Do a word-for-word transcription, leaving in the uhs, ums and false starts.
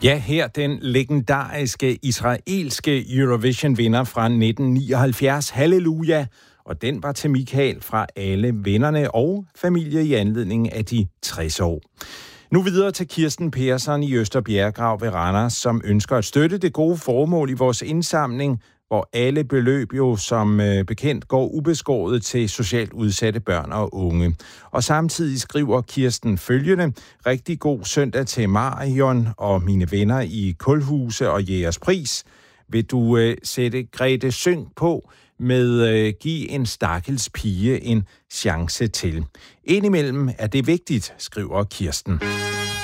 Ja, her den legendariske israelske Eurovision-vinder fra nitten nioghalvfjerds, Halleluja, og den var til Michael fra alle vennerne og familie i anledning af de tres år. Nu videre til Kirsten Persson i Østerbjerggrav ved Randers, som ønsker at støtte det gode formål i vores indsamling, hvor alle beløb jo som øh, bekendt går ubeskåret til socialt udsatte børn og unge. Og samtidig skriver Kirsten følgende: rigtig god søndag til Marion og mine venner i Kulhuse og Jægerspris. Vil du øh, sætte Grete Syng på med øh, Giv en stakkels pige en chance til? Indimellem er det vigtigt, skriver Kirsten.